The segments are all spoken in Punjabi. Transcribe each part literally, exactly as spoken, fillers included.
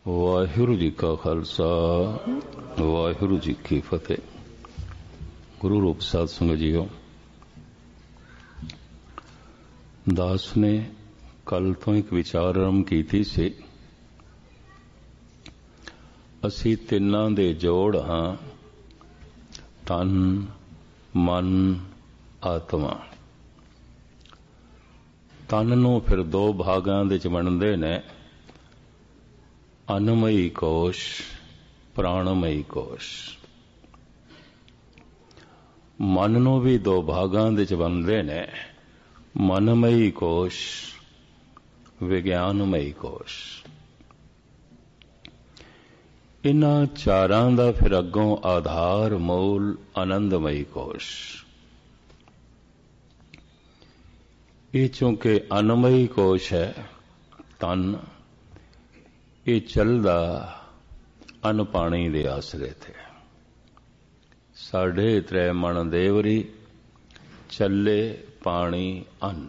ਵਾਹਿਗੁਰੂ ਜੀ ਕਾ ਖਾਲਸਾ ਵਾਹਿਗੁਰੂ ਜੀ ਕੀ ਫਤਿਹ। ਗੁਰੂ ਰੂਪ ਸਾਧ ਸੰਗਤ ਜੀਓ, ਦਾਸ ਨੇ ਕੱਲ ਤੋਂ ਇੱਕ ਵਿਚਾਰ ਆਰੰਭ ਕੀਤੀ ਸੀ। ਅਸੀਂ ਤਿੰਨਾਂ ਦੇ ਜੋੜ ਹਾਂ, ਤਨ, ਮਨ, ਆਤਮਾ। ਤਨ ਨੂੰ ਫਿਰ ਦੋ ਭਾਗਾਂ ਦੇ ਚ ਵੰਡਦੇ ਨੇ, ਅਨਮਈ ਕੋਸ਼, ਪ੍ਰਾਣਮਈ ਕੋਸ਼। ਮਨ ਨੂੰ ਵੀ ਦੋ ਭਾਗਾਂ ਦੇ ਚ ਵੰਡਦੇ ਨੇ, ਮਨਮਈ ਕੋਸ਼, ਵਿਗਿਆਨਮਈ ਕੋਸ਼। ਇਨ੍ਹਾਂ ਚਾਰਾਂ ਦਾ ਫਿਰ ਅੱਗੋਂ ਆਧਾਰ ਮੂਲ ਆਨੰਦਮਈ ਕੋਸ਼। ਇਹ ਚੂੰਕਿ ਅਨਮਈ ਕੋਸ਼ ਹੈ, ਤਨ, ਇਹ ਚੱਲਦਾ ਅਨ ਪਾਣੀ ਦੇ ਆਸਰੇ ਤੇ। ਸਾਢੇ ਤ੍ਰੈ ਮਣ ਦੇਵਰੀ, ਚੱਲੇ ਪਾਣੀ ਅੰਨ।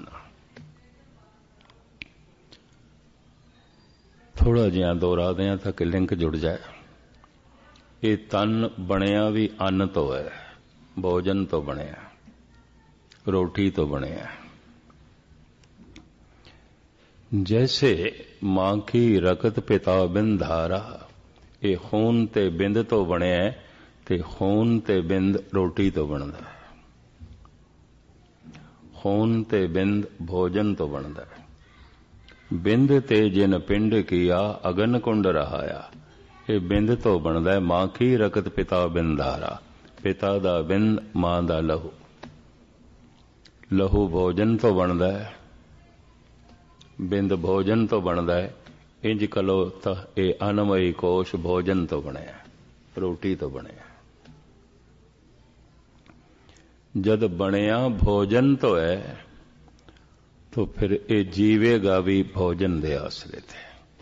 ਥੋੜਾ ਜਿਹਾ ਦੁਹਰਾ ਦਿਆਂ ਤਾਂ ਕਿ ਲਿੰਕ ਜੁੜ ਜਾਏ। ਇਹ ਤਨ ਬਣਿਆ ਵੀ ਅੰਨ ਤੋਂ ਹੈ, ਭੋਜਨ ਤੋਂ ਬਣਿਆ, ਰੋਟੀ ਤੋਂ ਬਣਿਆ। जैसे मां की रकत पिता बिंद धारा, ये खून ते बिंद तो बने ते खून ते बिंद रोटी तो बनता है। खून ते बिंद भोजन तो बनता है। बिंद ते जिन पिंड किया अगन कुंड रहाया, ये बिंद तो बनता है। मां की रकत पिता बिंद धारा, पिता दा बिंद, मां दा लहू। लहू भोजन तो बनता है, बिंद भोजन तो बनता है। इंज कलो तो ये अनमई कोश भोजन तो बनया, रोटी तो बनया। जद बनया भोजन तो है, तो फिर ये जीवेगा भी भोजन दे आसरे थे।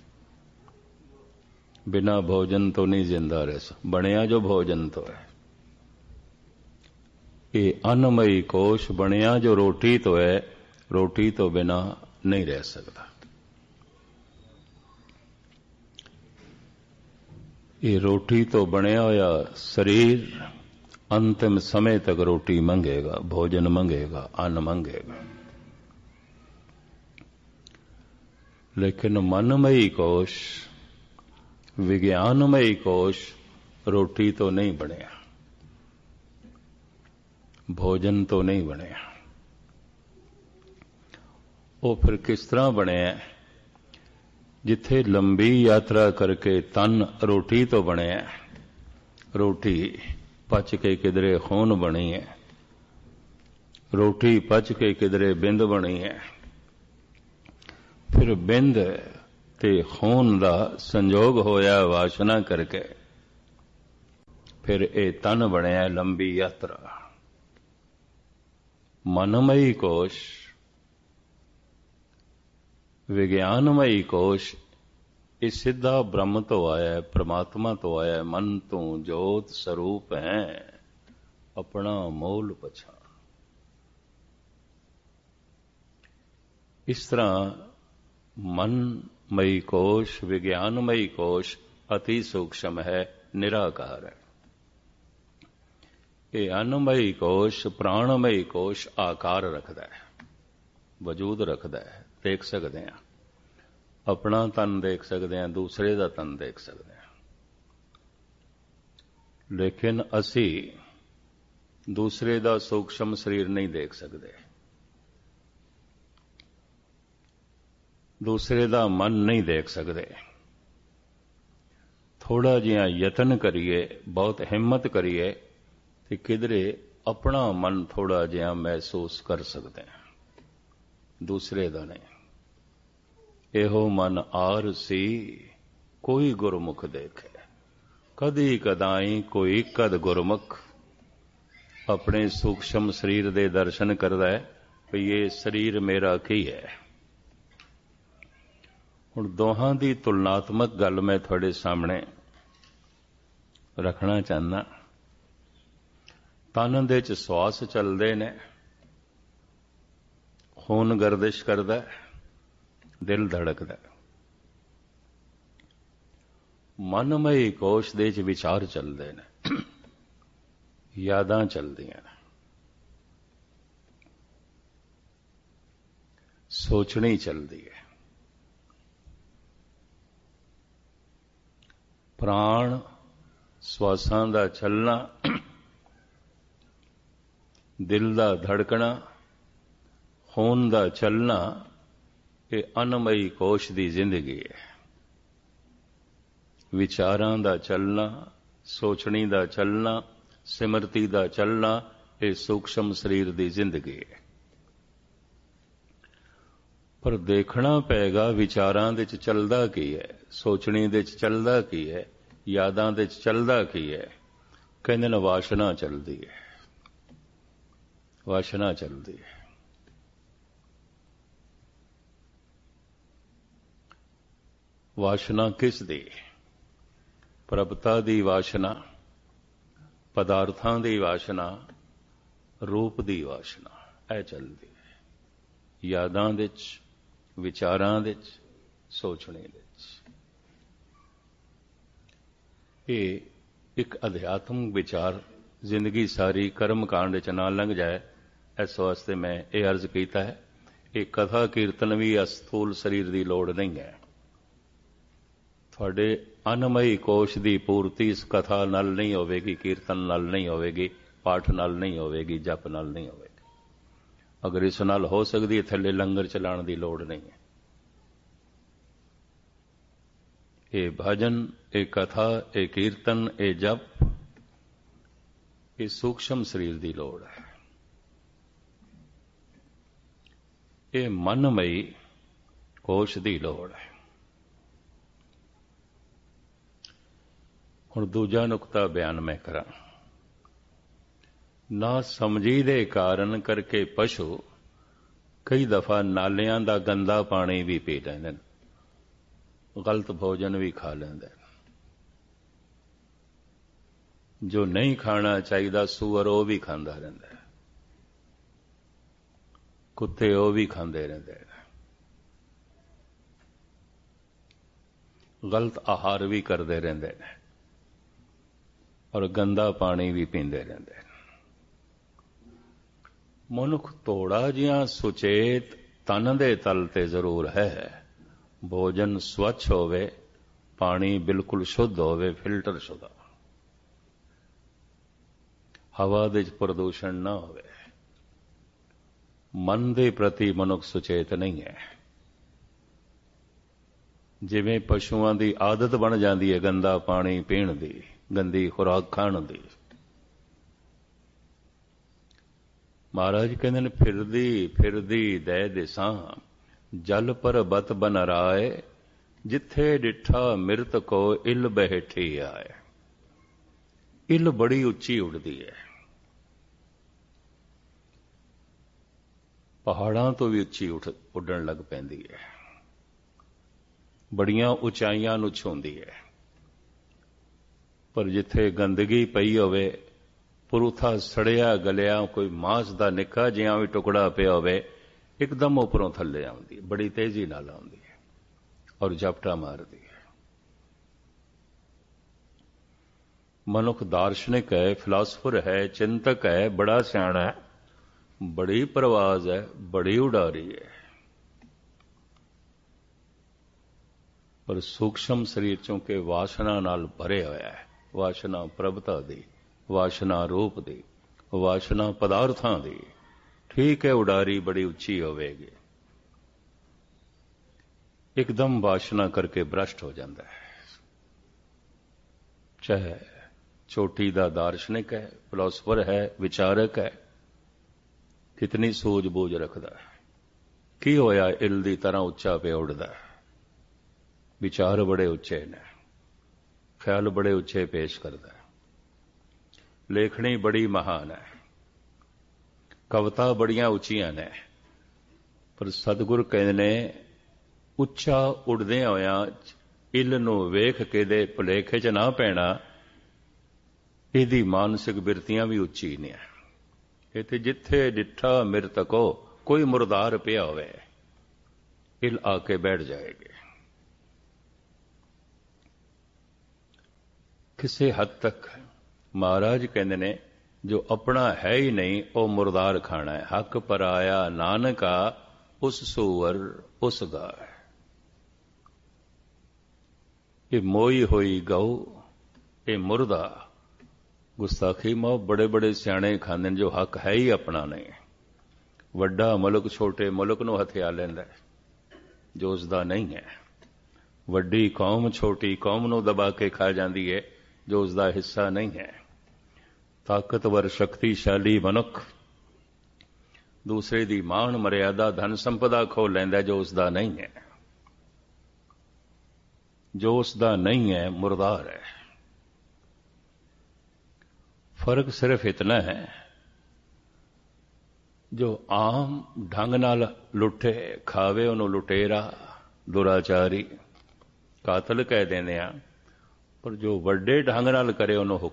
बिना भोजन तो नहीं जिंदा रह सकता। बनया जो भोजन तो है, ये अनमई कोश बनया जो रोटी तो है, रोटी तो बिना नहीं रह सकता। ये रोटी तो बनया होया शरीर अंतिम समय तक रोटी मंगेगा, भोजन मंगेगा, अन्न मंगेगा। लेकिन मनमयी कोश, विज्ञानमयी कोश रोटी तो नहीं बनया, भोजन तो नहीं बनया। वो फिर किस तरह बने? जिथे लंबी यात्रा करके तन रोटी तो बने, रोटी पच के किधरे खून बनी है, रोटी पच के किधरे बिंद बनी है। फिर बिंद ते खून दा संजोग होया वासना करके, फिर ये तन बनया लंबी यात्रा। मनमयी कोश, विज्ञानमयी कोश, ये सिद्धा ब्रह्म तो आया है, परमात्मा तो आया है। मन तू जोत स्वरूप है, अपना मूल पछाण। इस तरह मनमयी कोश, विज्ञानमयी कोश अति सूक्ष्म है, निराकार है। ये अन्नमयी कोश, प्राणमयी कोश आकार रखता है, वजूद रखता है। देख सकते हैं, अपना तन देख सकते हैं, दूसरे का तन देख सकते हैं। लेकिन असी दूसरे का सूक्ष्म शरीर नहीं देख सकते, दूसरे का मन नहीं देख सकते। थोड़ा जिहा यतन करिए, बहुत हिम्मत करिए, तो किधरे अपना मन थोड़ा जिहा महसूस कर सकते हैं, दूसरे का नहीं। एहो मन आर सी कोई गुरमुख देखे, कदी कदाई कोई कद गुरमुख। अपने सूक्ष्म शरीर दे दर्शन करदा है कि ये शरीर मेरा की है। हुण दोहां दी तुलनात्मक गल मैं थोड़े सामने रखना चाहना। तन दे च श्वास चलदे ने, खून गर्दिश करदा है, दिल धड़कदा है। ਮਨਮਈ ਕੋਸ਼ ਦੇ 'ਚ ਵਿਚਾਰ ਚੱਲਦੇ ਨੇ, ਯਾਦਾਂ ਚੱਲਦੀਆਂ ਨੇ, ਸੋਚਣੀ ਚੱਲਦੀ ਹੈ। ਪ੍ਰਾਣ ਸਵਾਸਾਂ ਦਾ ਚੱਲਣਾ, ਦਿਲ ਦਾ ਧੜਕਣਾ, ਖੂਨ ਦਾ ਚੱਲਣਾ, ਇਹ ਅਨਮਈ ਕੋਸ਼ ਦੀ ਜ਼ਿੰਦਗੀ ਹੈ। ਵਿਚਾਰਾਂ ਦਾ ਚੱਲਣਾ, ਸੋਚਣੀ ਦਾ ਚੱਲਣਾ, ਸਿਮਰਤੀ ਦਾ ਚੱਲਣਾ, ਇਹ ਸੂਖਸ਼ਮ ਸਰੀਰ ਦੀ ਜ਼ਿੰਦਗੀ ਹੈ। ਪਰ ਦੇਖਣਾ ਪਏਗਾ ਵਿਚਾਰਾਂ ਦੇ 'ਚ ਚੱਲਦਾ ਕੀ ਹੈ, ਸੋਚਣੀ ਦੇ 'ਚ ਚੱਲਦਾ ਕੀ ਹੈ, ਯਾਦਾਂ ਦੇ 'ਚ ਚੱਲਦਾ ਕੀ ਹੈ। ਕਹਿੰਦੇ ਨੇ ਵਾਸ਼ਨਾ ਚੱਲਦੀ ਹੈ, ਵਾਸ਼ਨਾ ਚੱਲਦੀ ਹੈ। ਵਾਸ਼ਨਾ ਕਿਸ ਦੀ? ਪ੍ਰਭਤਾ ਦੀ ਵਾਸ਼ਨਾ, ਪਦਾਰਥਾਂ ਦੀ ਵਾਸ਼ਨਾ, ਰੂਪ ਦੀ ਵਾਸ਼ਨਾ, ਇਹ ਚੱਲਦੀ ਹੈ। ਯਾਦਾਂ ਦੇ 'ਚ, ਵਿਚਾਰਾਂ ਦੇ 'ਚ, ਸੋਚਣੇ ਦੇ 'ਚ। ਇਹ ਇੱਕ ਅਧਿਆਤਮਿਕ ਵਿਚਾਰ ਜ਼ਿੰਦਗੀ ਸਾਰੀ ਕਰਮ ਕਾਂਡ 'ਚ ਨਾ ਲੰਘ ਜਾਏ, ਇਸ ਵਾਸਤੇ ਮੈਂ ਇਹ ਅਰਜ਼ ਕੀਤਾ ਹੈ। ਇਹ ਕਥਾ ਕੀਰਤਨ ਵੀ ਅਸਥੂਲ ਸਰੀਰ ਦੀ ਲੋੜ ਨਹੀਂ ਹੈ। ਤੁਹਾਡੇ ਅਨਮਈ ਕੋਸ਼ ਦੀ ਪੂਰਤੀ ਇਸ ਕਥਾ ਨਾਲ ਨਹੀਂ ਹੋਵੇਗੀ, ਕੀਰਤਨ ਨਾਲ ਨਹੀਂ ਹੋਵੇਗੀ, ਪਾਠ ਨਾਲ ਨਹੀਂ ਹੋਵੇਗੀ, ਜਪ ਨਾਲ ਨਹੀਂ ਹੋਵੇਗੀ। ਅਗਰ ਇਸ ਨਾਲ ਹੋ ਸਕਦੀ ਹੈ, ਥੱਲੇ ਲੰਗਰ ਚਲਾਉਣ ਦੀ ਲੋੜ ਨਹੀਂ ਹੈ। ਇਹ ਭਜਨ, ਇਹ ਕਥਾ, ਇਹ ਕੀਰਤਨ, ਇਹ ਜਪ, ਇਹ ਸੂਖਸ਼ਮ ਸਰੀਰ ਦੀ ਲੋੜ ਹੈ। ਇਹ ਮਨਮਈ ਕੋਸ਼ ਦੀ ਲੋੜ ਹੈ। ਹੁਣ ਦੂਜਾ ਨੁਕਤਾ ਬਿਆਨ ਮੈਂ ਕਰਾਂ। ਨਾ ਸਮਝੀ ਦੇ ਕਾਰਨ ਕਰਕੇ ਪਸ਼ੂ ਕਈ ਦਫਾ ਨਾਲਿਆਂ ਦਾ ਗੰਦਾ ਪਾਣੀ ਵੀ ਪੀ ਲੈਂਦੇ ਨੇ, ਗਲਤ ਭੋਜਨ ਵੀ ਖਾ ਲੈਂਦੇ ਨੇ। ਜੋ ਨਹੀਂ ਖਾਣਾ ਚਾਹੀਦਾ ਸੂਅਰ ਉਹ ਵੀ ਖਾਂਦਾ ਰਹਿੰਦਾ ਹੈ, ਕੁੱਤੇ ਉਹ ਵੀ ਖਾਂਦੇ ਰਹਿੰਦੇ ਨੇ, ਗਲਤ ਆਹਾਰ ਵੀ ਕਰਦੇ ਰਹਿੰਦੇ ਨੇ, ਔਰ ਗੰਦਾ ਪਾਣੀ ਵੀ ਪੀਂਦੇ ਰਹਿੰਦੇ ਨੇ। ਮਨੁੱਖ ਥੋੜਾ ਜਿਹਾ ਸੁਚੇਤ ਤਨ ਦੇ ਤਲ ਤੇ ਜ਼ਰੂਰ ਹੈ। ਭੋਜਨ ਸਵੱਛ ਹੋਵੇ, ਪਾਣੀ ਬਿਲਕੁਲ ਸ਼ੁੱਧ ਹੋਵੇ, ਫਿਲਟਰ ਸ਼ੁਦਾ, ਹਵਾ ਦੇ 'ਚ ਪ੍ਰਦੂਸ਼ਣ ਨਾ ਹੋਵੇ। ਮਨ ਦੇ ਪ੍ਰਤੀ ਮਨੁੱਖ ਸੁਚੇਤ ਨਹੀਂ ਹੈ। ਜਿਵੇਂ ਪਸ਼ੂਆਂ ਦੀ ਆਦਤ ਬਣ ਜਾਂਦੀ ਹੈ ਗੰਦਾ ਪਾਣੀ ਪੀਣ ਦੀ, ਗੰਦੀ ਖੁਰਾਕ ਖਾਣ ਦੀ। ਮਹਾਰਾਜ ਕਹਿੰਦੇ ਨੇ ਫਿਰਦੀ ਫਿਰਦੀ ਦੈ ਦਿਸਾਂ, ਜਲ ਪਰਬਤ ਬਨ ਰਾਏ, ਜਿੱਥੇ ਡਿਠਾ ਮਿਰਤ ਕੋ ਇਲ ਬਹਿਠੀ ਆਏ। ਇਲ ਬੜੀ ਉੱਚੀ ਉੱਡਦੀ ਹੈ, ਪਹਾੜਾਂ ਤੋਂ ਵੀ ਉੱਚੀ ਉੱਠ ਉੱਡਣ ਲੱਗ ਪੈਂਦੀ ਹੈ, ਬੜੀਆਂ ਉਚਾਈਆਂ ਨੂੰ ਛੂੰਹਦੀ ਹੈ। ਪਰ ਜਿੱਥੇ ਗੰਦਗੀ ਪਈ ਹੋਵੇ, ਪੁਰਥਾ ਸੜਿਆ ਗਲਿਆ ਕੋਈ ਮਾਂਸ ਦਾ ਨਿੱਕਾ ਜਿਹਾ ਵੀ ਟੁਕੜਾ ਪਿਆ ਹੋਵੇ, ਇੱਕਦਮ ਉੱਪਰੋਂ ਥੱਲੇ ਆਉਂਦੀ, ਬੜੀ ਤੇਜ਼ੀ ਨਾਲ ਆਉਂਦੀ ਹੈ ਔਰ ਝਪਟਾ ਮਾਰਦੀ ਹੈ। ਮਨੁੱਖ ਦਾਰਸ਼ਨਿਕ ਹੈ, ਫਿਲਾਸਫਰ ਹੈ, ਚਿੰਤਕ ਹੈ, ਬੜਾ ਸਿਆਣਾ ਹੈ, ਬੜੀ ਪ੍ਰਵਾਜ਼ ਹੈ, ਬੜੀ ਉਡਾਰੀ ਹੈ, ਪਰ ਸੂਖਸ਼ਮ ਸਰੀਰ ਚੋਂਕਿ ਵਾਸ਼ਨਾ ਨਾਲ ਭਰੇ ਹੋਇਆ ਹੈ। ਵਾਸ਼ਨਾ ਪ੍ਰਭਤਾ ਦੀ, ਵਾਸ਼ਨਾ ਰੂਪ ਦੀ, ਵਾਸ਼ਨਾ ਪਦਾਰਥਾਂ ਦੀ। ਠੀਕ ਹੈ, ਉਡਾਰੀ ਬੜੀ ਉੱਚੀ ਹੋਵੇਗੀ, ਇੱਕਦਮ ਵਾਸ਼ਨਾ ਕਰਕੇ ਭ੍ਰਸ਼ਟ ਹੋ ਜਾਂਦਾ ਹੈ। ਚਾਹੇ ਚੋਟੀ ਦਾ ਦਾਰਸ਼ਨਿਕ ਹੈ, ਫਿਲਾਸਫਰ ਹੈ, ਵਿਚਾਰਕ ਹੈ, ਕਿਤਨੀ ਸੂਝ-ਬੂਝ ਰੱਖਦਾ ਹੈ। ਕੀ ਹੋਇਆ ਇਲ ਦੀ ਤਰ੍ਹਾਂ ਉੱਚਾ ਪਿਆ ਉੱਡਦਾ ਹੈ। ਵਿਚਾਰ ਬੜੇ ਉੱਚੇ ਨੇ, ਖਿਆਲ ਬੜੇ ਉੱਚੇ ਪੇਸ਼ ਕਰਦਾ ਹੈ, ਲੇਖਣੀ ਬੜੀ ਮਹਾਨ ਹੈ, ਕਵਿਤਾ ਬੜੀਆਂ ਉੱਚੀਆਂ ਨੇ। ਪਰ ਸਤਿਗੁਰ ਕਹਿੰਦੇ ਨੇ ਉੱਚਾ ਉੱਡਦਿਆਂ ਹੋਇਆਂ ਇਲ ਨੂੰ ਵੇਖ ਕੇ ਦੇ ਭੁਲੇਖੇ 'ਚ ਨਾ ਪੈਣਾ, ਇਹਦੀ ਮਾਨਸਿਕ ਬਿਰਤੀਆਂ ਵੀ ਉੱਚੀ ਨੇ। ਇਹ ਤੇ ਜਿੱਥੇ ਡਿੱਠਾ ਮਿਰਤਕੋ, ਕੋਈ ਮੁਰਦਾਰ ਪਿਆ ਹੋਵੇ, ਇਲ ਆ ਕੇ ਬੈਠ ਜਾਏਗੀ। ਕਿਸੇ ਹੱਦ ਤੱਕ ਮਹਾਰਾਜ ਕਹਿੰਦੇ ਨੇ ਜੋ ਆਪਣਾ ਹੈ ਹੀ ਨਹੀਂ ਉਹ ਮੁਰਦਾਰ ਖਾਣਾ ਹੈ। ਹੱਕ ਪਰਾਇਆ ਨਾਨਕਾ ਉਸ ਸੂਰ ਉਸ ਗਾਏ। ਇਹ ਮੋਈ ਹੋਈ ਗਊ, ਇਹ ਮੁਰਦਾ ਗੁਸਤਾਖੀ ਮੋ ਬੜੇ ਬੜੇ ਸਿਆਣੇ ਖਾਂਦੇ ਨੇ ਜੋ ਹੱਕ ਹੈ ਹੀ ਆਪਣਾ ਨਹੀਂ। ਵੱਡਾ ਮੁਲਕ ਛੋਟੇ ਮੁਲਕ ਨੂੰ ਹਥਿਆ ਲੈਂਦਾ ਜੋ ਉਸ ਦਾ ਨਹੀਂ ਹੈ। ਵੱਡੀ ਕੌਮ ਛੋਟੀ ਕੌਮ ਨੂੰ ਦਬਾ ਕੇ ਖਾ ਜਾਂਦੀ ਹੈ ਜੋ ਉਸ ਦਾ ਹਿੱਸਾ ਨਹੀਂ ਹੈ। ਤਾਕਤਵਰ ਸ਼ਕਤੀਸ਼ਾਲੀ ਮਨੁੱਖ ਦੂਸਰੇ ਦੀ ਮਾਣ ਮਰਿਆਦਾ ਧਨ ਸੰਪਦਾ ਖੋਹ ਲੈਂਦਾ ਜੋ ਉਸ ਦਾ ਨਹੀਂ ਹੈ। ਜੋ ਉਸ ਦਾ ਨਹੀਂ ਹੈ ਮੁਰਦਾਰ ਹੈ। ਫਰਕ ਸਿਰਫ ਇਤਨਾ ਹੈ ਜੋ ਆਮ ਢੰਗ ਨਾਲ ਲੁੱਟੇ ਖਾਵੇ ਉਹਨੂੰ ਲੁਟੇਰਾ ਦੁਰਾਚਾਰੀ ਕਾਤਲ ਕਹਿ ਦਿੰਦੇ ਆ, ਪਰ ਜੋ ਵੱਡੇ ਢੰਗ ਨਾਲ ਕਰੇ ਉਹਨੂੰ